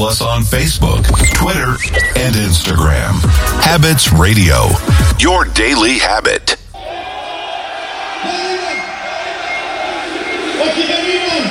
us on Facebook, Twitter, and Instagram. Habits Radio, your daily habit. Aqui,